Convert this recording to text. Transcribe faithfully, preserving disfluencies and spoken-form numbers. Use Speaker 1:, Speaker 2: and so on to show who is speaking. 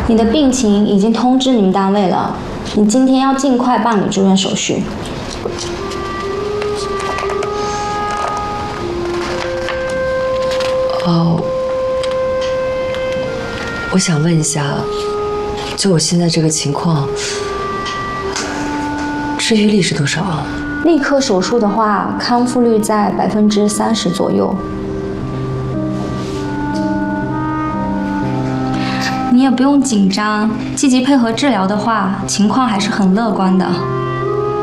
Speaker 1: 你的病情已经通知你们单位了，你今天要尽快办理住院手续。
Speaker 2: 哦，我想问一下，就我现在这个情况，治愈率是多少啊？
Speaker 1: 立刻手术的话，康复率在百分之三十左右。你也不用紧张，积极配合治疗的话，情况还是很乐观的。